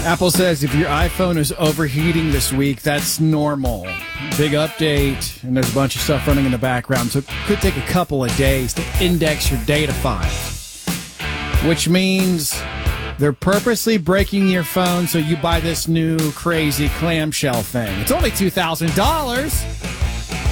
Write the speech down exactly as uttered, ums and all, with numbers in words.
Apple says if your iPhone is overheating this week, that's normal. Big update, and there's a bunch of stuff running in the background, so it could take a couple of days to index your data files. Which means they're purposely breaking your phone so you buy this new crazy clamshell thing. It's only two thousand dollars.